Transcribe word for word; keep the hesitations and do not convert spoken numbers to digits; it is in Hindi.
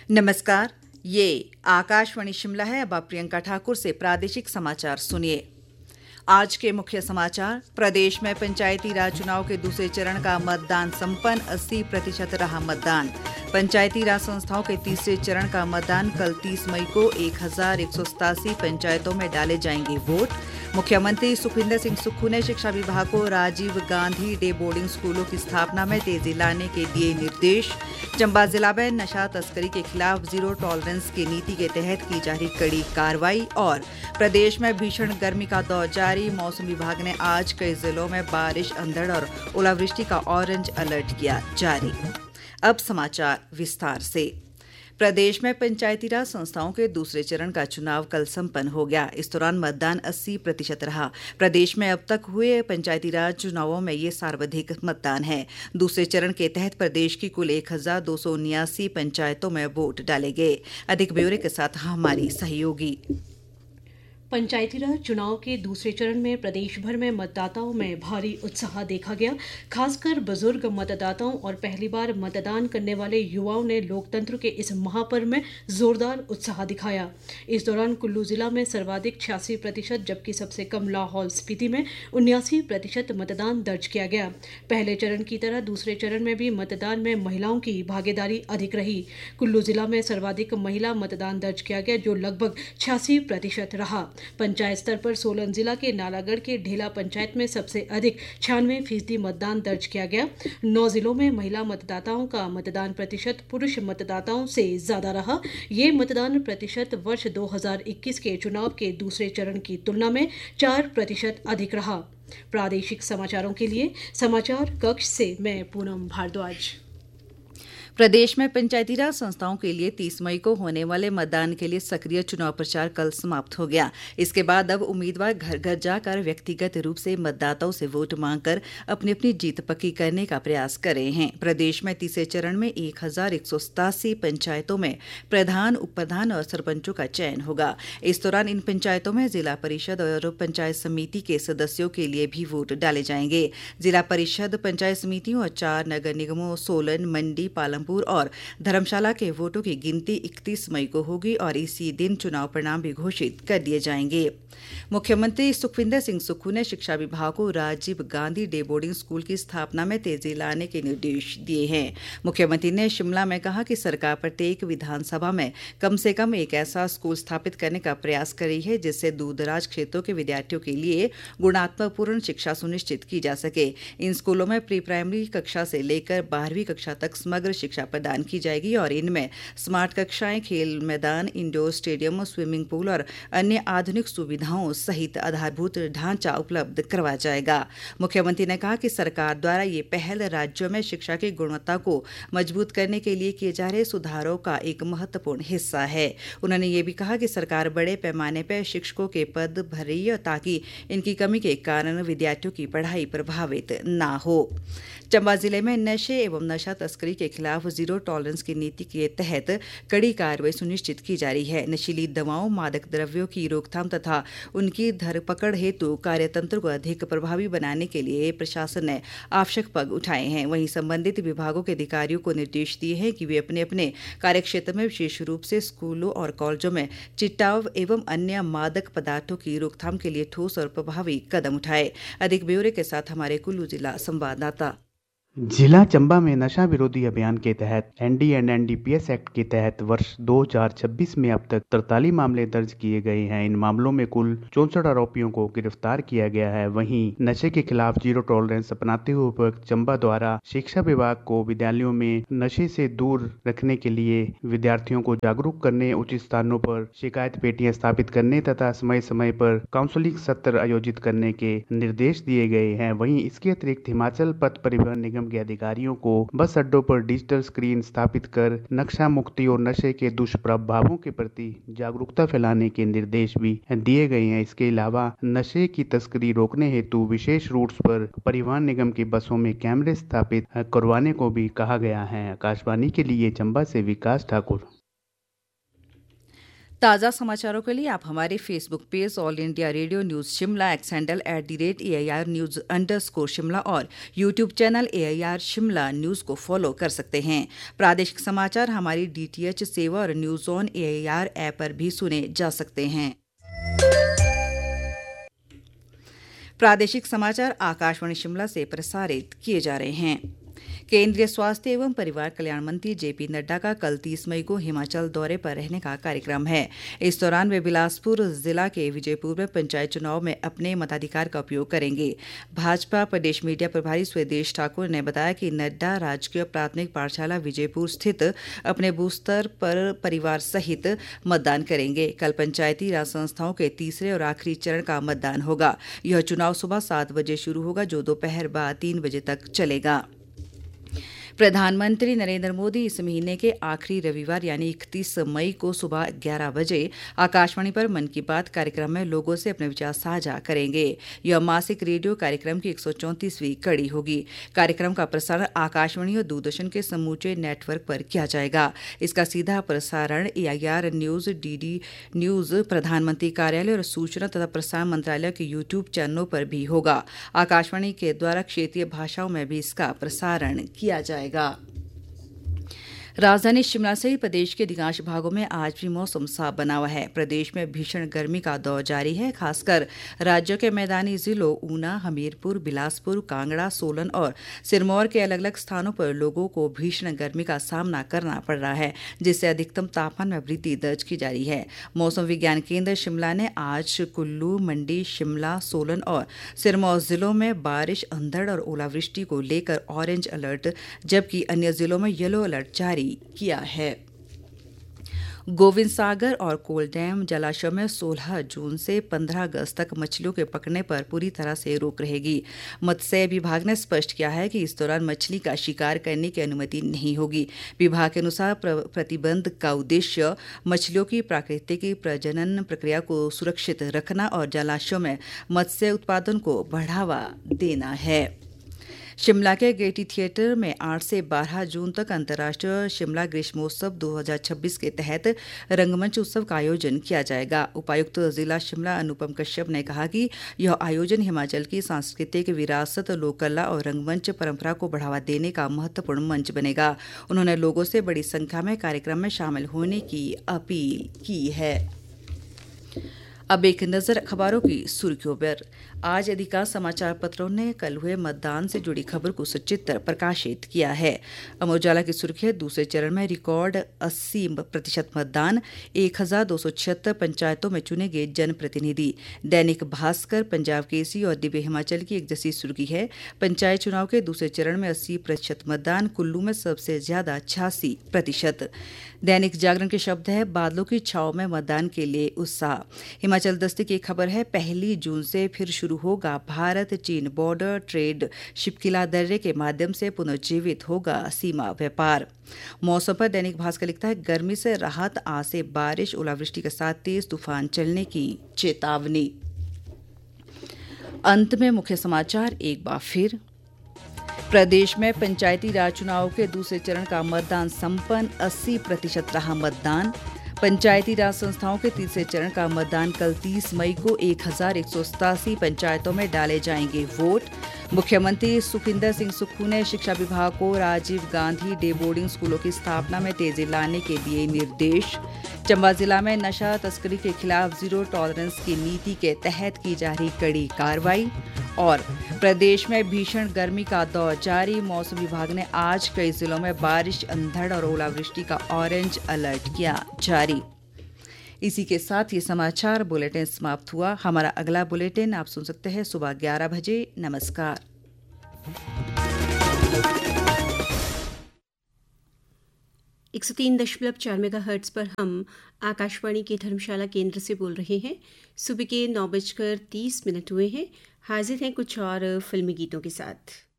नमस्कार, ये आकाशवाणी शिमला है। अब आप प्रियंका ठाकुर से प्रादेशिक समाचार सुनिए। आज के मुख्य समाचार। प्रदेश में पंचायती राज चुनाव के दूसरे चरण का मतदान संपन्न, अस्सी प्रतिशत रहा मतदान। पंचायती राज संस्थाओं के तीसरे चरण का मतदान कल तीस मई को एक हजार एक सौ सतासी पंचायतों में डाले जाएंगे वोट। मुख्यमंत्री सुखविंदर सिंह सुक्खू ने शिक्षा विभाग को राजीव गांधी डे बोर्डिंग स्कूलों की स्थापना में तेजी लाने के दिए निर्देश। चंबा जिला में नशा तस्करी के खिलाफ जीरो टॉलरेंस की नीति के तहत की जा रही कड़ी कार्रवाई। और प्रदेश में भीषण गर्मी का दौर जारी। मौसम विभाग ने आज कई जिलों में बारिश, अंधड़ और ओलावृष्टि का ऑरेंज अलर्ट किया जारी। अब समाचार विस्तार से। प्रदेश में पंचायती राज संस्थाओं के दूसरे चरण का चुनाव कल संपन्न हो गया। इस दौरान मतदान अस्सी प्रतिशत रहा। प्रदेश में अब तक हुए पंचायती राज चुनावों में ये सर्वाधिक मतदान है। दूसरे चरण के तहत प्रदेश की कुल एक हजार दो सौ उन्यासी पंचायतों में वोट डाले गए। अधिक ब्यौरे के साथ हमारी सहयोगी। पंचायती राज चुनाव के दूसरे चरण में प्रदेश भर में मतदाताओं में भारी उत्साह देखा गया। खासकर बुजुर्ग मतदाताओं और पहली बार मतदान करने वाले युवाओं ने लोकतंत्र के इस महापर्व में जोरदार उत्साह दिखाया। इस दौरान कुल्लू जिला में सर्वाधिक छियासी प्रतिशत जबकि सबसे कम लाहौल स्पीति में उन्यासी प्रतिशत मतदान दर्ज किया गया। पहले चरण की तरह दूसरे चरण में भी मतदान में महिलाओं की भागीदारी अधिक रही। कुल्लू जिला में सर्वाधिक महिला मतदान दर्ज किया गया, जो लगभग छियासी प्रतिशत रहा। पंचायत स्तर पर सोलन जिला के नालागढ़ के ढेला पंचायत में सबसे अधिक छियानवे फीसदी मतदान दर्ज किया गया। नौ जिलों में महिला मतदाताओं का मतदान प्रतिशत पुरुष मतदाताओं से ज्यादा रहा। ये मतदान प्रतिशत वर्ष दो हजार इक्कीस के चुनाव के दूसरे चरण की तुलना में चार प्रतिशत अधिक रहा। प्रादेशिक समाचारों के लिए समाचार कक्ष से मैं पूनम भारद्वाज। प्रदेश में पंचायती राज संस्थाओं के लिए तीस मई को होने वाले मतदान के लिए सक्रिय चुनाव प्रचार कल समाप्त हो गया। इसके बाद अब उम्मीदवार घर घर जाकर व्यक्तिगत रूप से मतदाताओं से वोट मांगकर अपनी अपनी जीत पक्की करने का प्रयास कर रहे हैं। प्रदेश में तीसरे चरण में एक हजार एक सौ सतासी पंचायतों में प्रधान, उप प्रधान और सरपंचों का चयन होगा। इस दौरान इन पंचायतों में जिला परिषद और पंचायत समिति के सदस्यों के लिए भी वोट डाले जाएंगे। जिला परिषद, पंचायत समितियों और चार नगर निगमों सोलन, मंडी, पालमपुर और धर्मशाला के वोटों की गिनती इकतीस मई को होगी और इसी दिन चुनाव परिणाम भी घोषित कर दिए जाएंगे। मुख्यमंत्री सुखविंदर सिंह सुक्खू ने शिक्षा विभाग को Rajiv Gandhi day boarding school की स्थापना में तेजी लाने के निर्देश दिए हैं। मुख्यमंत्री ने शिमला में कहा कि सरकार प्रत्येक विधानसभा में कम से कम एक ऐसा स्कूल स्थापित करने का प्रयास कर रही है जिससे दूरदराज क्षेत्रों के विद्यार्थियों के लिए गुणात्मकपूर्ण शिक्षा सुनिश्चित की जा सके। इन स्कूलों में प्री प्राइमरी कक्षा से लेकर बारहवीं कक्षा तक समग्र शिक्षा प्रदान की जाएगी और इनमें स्मार्ट कक्षाएं, खेल मैदान, इंडोर स्टेडियम, स्विमिंग पूल और अन्य आधुनिक सुविधाओं सहित आधारभूत ढांचा उपलब्ध करवाया जाएगा। मुख्यमंत्री ने कहा कि सरकार द्वारा ये पहल राज्यों में शिक्षा की गुणवत्ता को मजबूत करने के लिए किए जा रहे सुधारों का एक महत्वपूर्ण हिस्सा है। उन्होंने ये भी कहा कि सरकार बड़े पैमाने पर शिक्षकों के पद भर रही है ताकि इनकी कमी के कारण विद्यार्थियों की पढ़ाई प्रभावित न हो। चंबा जिले में नशे एवं नशा तस्करी के खिलाफ जीरो टॉलरेंस की नीति के तहत कड़ी कार्रवाई सुनिश्चित की जा रही है। नशीली दवाओं, मादक द्रव्यों की रोकथाम तथा उनकी धरपकड़ हेतु कार्यतंत्र को अधिक प्रभावी बनाने के लिए प्रशासन ने आवश्यक पग उठाए हैं। वहीं संबंधित विभागों के अधिकारियों को निर्देश दिए हैं कि वे अपने अपने कार्यक्षेत्र में विशेष रूप से स्कूलों और कॉलेजों में चिट्टा एवं अन्य मादक पदार्थों की रोकथाम के लिए ठोस और प्रभावी कदम उठाए। अधिक ब्यौरे के साथ हमारे कुल्लू जिला संवाददाता। जिला चंबा में नशा विरोधी अभियान के तहत एनडी एंड एनडीपीएस एक्ट के तहत वर्ष दो हजार छब्बीस में अब तक तरतालीस मामले दर्ज किए गए हैं। इन मामलों में कुल चौसठ आरोपियों को गिरफ्तार किया गया है। वहीं नशे के खिलाफ जीरो टॉलरेंस अपनाते हुए उपायुक्त चंबा द्वारा शिक्षा विभाग को विद्यालयों में नशे से दूर रखने के लिए विद्यार्थियों को जागरूक करने, उचित स्थानों पर शिकायत पेटियां स्थापित करने तथा समय समय पर काउंसलिंग सत्र आयोजित करने के निर्देश दिए गए हैं। वहीं इसके अतिरिक्त हिमाचल पथ परिवहन निगम के अधिकारियों को बस अड्डों पर डिजिटल स्क्रीन स्थापित कर नक्शा मुक्ति और नशे के दुष्प्रभावों के प्रति जागरूकता फैलाने के निर्देश भी दिए गए हैं। इसके अलावा नशे की तस्करी रोकने हेतु विशेष रूट्स पर परिवहन निगम की बसों में कैमरे स्थापित करवाने को भी कहा गया है। आकाशवाणी के लिए चंबा से विकास ठाकुर। ताज़ा समाचारों के लिए आप हमारे Facebook page all India radio news Shimla, x handle at the rate A I R news under score Shimla और YouTube channel A I R Shimla news को फॉलो कर सकते हैं। प्रादेशिक समाचार हमारी डी टी एच सेवा और news on A I R app पर भी सुने जा सकते हैं। प्रादेशिक समाचार आकाशवाणी शिमला से प्रसारित किए जा रहे हैं। केंद्रीय स्वास्थ्य एवं परिवार कल्याण मंत्री जेपी नड्डा का कल तीस मई को हिमाचल दौरे पर रहने का कार्यक्रम है। इस दौरान वे बिलासपुर जिला के विजयपुर में पंचायत चुनाव में अपने मताधिकार का उपयोग करेंगे। भाजपा प्रदेश मीडिया प्रभारी स्वदेश ठाकुर ने बताया कि नड्डा राजकीय प्राथमिक पाठशाला विजयपुर स्थित अपने बूथ स्तर पर परिवार सहित मतदान करेंगे। कल पंचायती राज संस्थाओं के तीसरे और आखिरी चरण का मतदान होगा। यह चुनाव सुबह सात बजे शुरू होगा, जो दोपहर बाद तीन बजे तक चलेगा। प्रधानमंत्री नरेंद्र मोदी इस महीने के आखिरी रविवार यानी इकतीस मई को सुबह ग्यारह बजे आकाशवाणी पर मन की बात कार्यक्रम में लोगों से अपने विचार साझा करेंगे। यह मासिक रेडियो कार्यक्रम की एक सौ चौंतीसवीं कड़ी होगी। कार्यक्रम का प्रसारण आकाशवाणी और दूरदर्शन के समूचे नेटवर्क पर किया जाएगा। इसका सीधा प्रसारण ए I R news, D D news, प्रधानमंत्री कार्यालय और सूचना तथा प्रसारण मंत्रालय के यूट्यूब चैनलों पर भी होगा। आकाशवाणी के द्वारा क्षेत्रीय भाषाओं में भी इसका प्रसारण किया जाएगा। राजधानी शिमला सहित प्रदेश के अधिकांश भागों में आज भी मौसम साफ बना हुआ है। प्रदेश में भीषण गर्मी का दौर जारी है। खासकर राज्यों के मैदानी जिलों ऊना, हमीरपुर, बिलासपुर, कांगड़ा, सोलन और सिरमौर के अलग अलग स्थानों पर लोगों को भीषण गर्मी का सामना करना पड़ रहा है, जिससे अधिकतम तापमान में वृद्धि दर्ज की जा रही है। मौसम विज्ञान केंद्र शिमला ने आज कुल्लू, मंडी, शिमला, सोलन और सिरमौर जिलों में बारिश, अंधड़ और ओलावृष्टि को लेकर ऑरेंज अलर्ट, जबकि अन्य जिलों में येलो अलर्ट जारी किया है। गोविंद सागर और कोल डैम जलाशय में सोलह जून से पंद्रह अगस्त तक मछलियों के पकड़ने पर पूरी तरह से रोक रहेगी। मत्स्य विभाग ने स्पष्ट किया है कि इस दौरान मछली का शिकार करने की अनुमति नहीं होगी। विभाग के अनुसार प्रतिबंध का उद्देश्य मछलियों की प्राकृतिक प्रजनन प्रक्रिया को सुरक्षित रखना और जलाशयों में मत्स्य उत्पादन को बढ़ावा देना है। शिमला के गेयटी थिएटर में आठ से बारह जून तक अंतर्राष्ट्रीय शिमला ग्रीष्मोत्सव दो हज़ार छब्बीस के तहत रंगमंच उत्सव का आयोजन किया जाएगा। उपायुक्त जिला शिमला अनुपम कश्यप ने कहा कि यह आयोजन हिमाचल की सांस्कृतिक विरासत, लोक कला और रंगमंच परंपरा को बढ़ावा देने का महत्वपूर्ण मंच बनेगा। उन्होंने लोगों से बड़ी संख्या में कार्यक्रम में शामिल होने की अपील की है। अब एक नजर अखबारों की सुर्खियों पर। आज अधिकांश समाचार पत्रों ने कल हुए मतदान से जुड़ी खबर को सचित्र प्रकाशित किया है। अमर उजाला की सुर्खी है, दूसरे चरण में रिकॉर्ड अस्सी प्रतिशत मतदान, एक हजार दो सौ छिहत्तर पंचायतों में चुने गए जनप्रतिनिधि। दैनिक भास्कर, पंजाब केसरी और दिव्य हिमाचल की एक जैसी सुर्खी है, पंचायत चुनाव के दूसरे चरण में अस्सी प्रतिशत मतदान, कुल्लू में सबसे ज्यादा छियासी प्रतिशत। दैनिक जागरण के शब्द है, बादलों की छाव में मतदान के लिए उत्साह। हिमाचल दस्तक की खबर है, पहली जून से फिर शुरू होगा भारत चीन बॉर्डर ट्रेड, शिपकिला दर्रे के माध्यम से पुनर्जीवित होगा सीमा व्यापार। मौसम पर दैनिक भास्कर लिखता है, गर्मी से राहत, आज से बारिश, ओलावृष्टि के साथ तेज तूफान चलने की चेतावनी। अंत में मुख्य समाचार एक बार फिर। प्रदेश में पंचायती राज चुनाव के दूसरे चरण का मतदान संपन्न, अस्सी प्रतिशत रहा मतदान। पंचायती राज संस्थाओं के तीसरे चरण का मतदान कल तीस मई को एक हजार एक सौ सतासी पंचायतों में डाले जाएंगे वोट। मुख्यमंत्री सुखविंदर सिंह सुक्खू ने शिक्षा विभाग को राजीव गांधी डे बोर्डिंग स्कूलों की स्थापना में तेजी लाने के दिए निर्देश। चंबा जिला में नशा तस्करी के खिलाफ जीरो टॉलरेंस की नीति के तहत की जा रही कड़ी कार्रवाई। और प्रदेश में भीषण गर्मी का दौर जारी, मौसम विभाग ने आज कई जिलों में बारिश, अंधड़ और ओलावृष्टि का ऑरेंज अलर्ट किया जारी। इसी के साथ ये समाचार बुलेटिन समाप्त हुआ। हमारा अगला बुलेटिन आप सुन सकते हैं सुबह ग्यारह बजे। नमस्कार। एक सौ तीन दशमलव चार मेगा हर्ट्ज पर हम आकाशवाणी के धर्मशाला केंद्र से बोल रहे हैं। सुबह के नौ बजकर तीस मिनट हुए हैं। हाजिर हैं कुछ और फिल्मी गीतों के साथ।